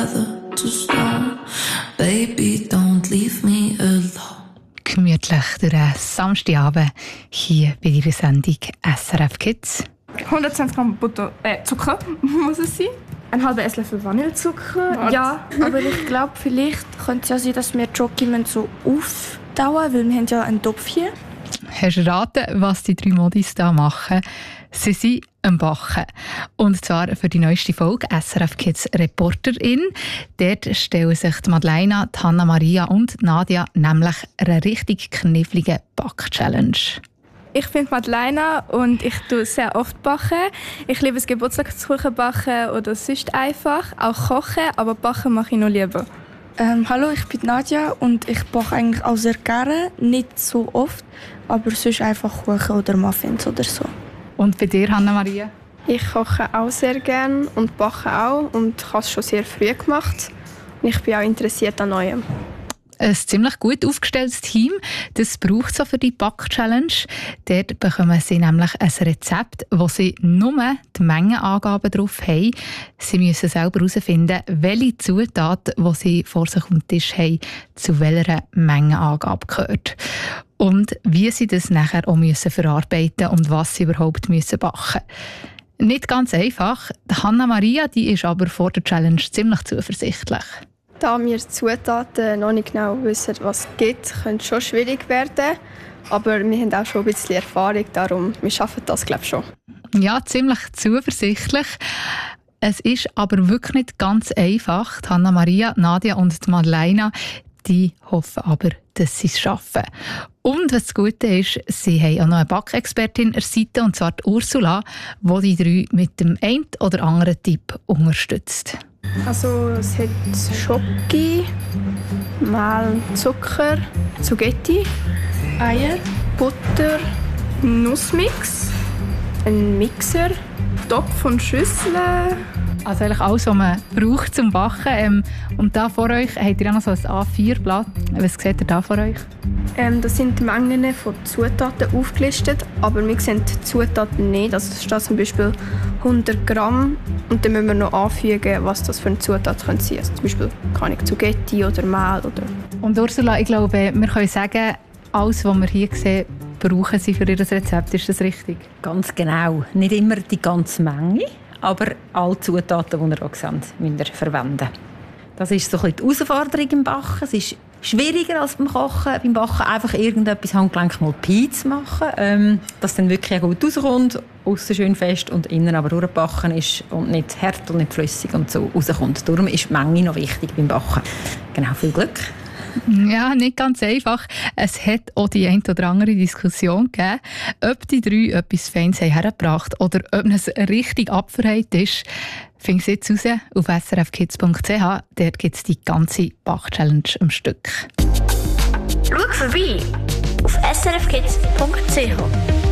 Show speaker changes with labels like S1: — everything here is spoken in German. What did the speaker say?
S1: leather to stone. Baby, don't leave me alone.
S2: Gemütlich durch einen Samstagabend hier bei Ihrer Sendung SRF Kids.
S3: 120 Gramm Zucker muss es sein. Ein halber Esslöffel Vanillezucker.
S4: Ja, aber ich glaube, vielleicht könnte es ja sein, dass wir die Schoki so auftauen, weil wir haben ja einen Topf hier.
S2: Hast du erraten, was die 3 Modis hier machen? Sie sind am Backen. Und zwar für die neueste Folge SRF Kids Reporterin. Dort stellen sich die Madeleine, die Hanna-Maria und die Nadia nämlich einer richtig kniffligen Back-Challenge.
S3: Ich bin Madeleine und ich tue sehr oft backen. Ich liebe es, Geburtstagskuchen backen oder sonst einfach. Auch kochen, aber backen mache ich noch lieber.
S4: Hallo, ich bin Nadia und ich backe eigentlich auch sehr gerne. Nicht so oft, aber sonst einfach Kuchen oder Muffins oder so.
S2: Und bei dir, Hanna-Maria?
S5: Ich koche auch sehr gerne und backe auch und habe es schon sehr früh gemacht. Und ich bin auch interessiert an Neuem.
S2: Ein ziemlich gut aufgestelltes Team, das braucht es für die Back-Challenge. Dort bekommen sie nämlich ein Rezept, wo sie nur die Mengenangaben drauf haben. Sie müssen selber herausfinden, welche Zutaten, die sie vor sich auf dem Tisch haben, zu welcher Mengenangabe gehört. Und wie sie das nachher auch verarbeiten müssen und was sie überhaupt backen müssen. Nicht ganz einfach. Hanna-Maria, die ist aber vor der Challenge ziemlich zuversichtlich.
S5: Da wir die Zutaten noch nicht genau wissen, was es gibt, könnte es schon schwierig werden. Aber wir haben auch schon ein bisschen Erfahrung, darum wir schaffen das, glaube ich, schon.
S2: Ja, ziemlich zuversichtlich. Es ist aber wirklich nicht ganz einfach. Die Hanna-Maria, Nadia und die Madeleine, die hoffen aber, dass sie es schaffen. Und was das Gute ist, sie haben auch noch eine Backexpertin an der Seite, und zwar die Ursula, die die 3 mit dem einen oder anderen Tipp unterstützt.
S5: Also es hat Schoki, Mehl, Zucker, Zugetti, Eier, Butter, Nussmix, ein Mixer, Topf und Schüssel.
S2: Also eigentlich alles, was man braucht zum Backen. Und da vor euch habt ihr auch noch so ein A4-Blatt. Was seht ihr da vor euch?
S5: Das sind die Mengen von Zutaten aufgelistet, aber wir sehen die Zutaten nicht. Also es steht zum Beispiel 100 Gramm und dann müssen wir noch anfügen, was das für eine Zutat sein könnte. Also zum Beispiel Zugetti oder Mehl. Oder.
S2: Und Ursula, ich glaube, wir können sagen, alles, was wir hier sehen, brauchen sie für ihr Rezept. Ist das richtig?
S6: Ganz genau. Nicht immer die ganze Menge, aber alle Zutaten, die ihr auch seht, müsst ihr verwenden. Das ist so ein bisschen die Herausforderung im Backen. Es ist schwieriger als beim Kochen. Beim Backen einfach irgendetwas handgelenkig mal Pie zu machen, dass dann wirklich gut rauskommt, aussen schön fest und innen aber durchgebacken ist und nicht hart und nicht flüssig und so rauskommt. Darum ist die Menge noch wichtig beim Backen. Genau, viel Glück.
S2: Ja, nicht ganz einfach. Es hat auch die ein oder andere Diskussion gegeben, ob die 3 etwas Feines hergebracht haben oder ob es richtig abverheilt ist. Find's jetzt raus auf srfkids.ch. Dort gibt es die ganze Back-Challenge am Stück.
S7: Schau vorbei auf srfkids.ch.